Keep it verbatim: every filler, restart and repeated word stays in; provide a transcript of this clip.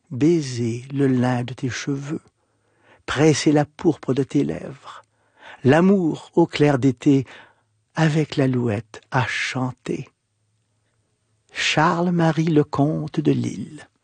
baiser le lin de tes cheveux, presser la pourpre de tes lèvres, l'amour au clair d'été, avec l'alouette à chanter. Charles-Marie Lecomte de Lille.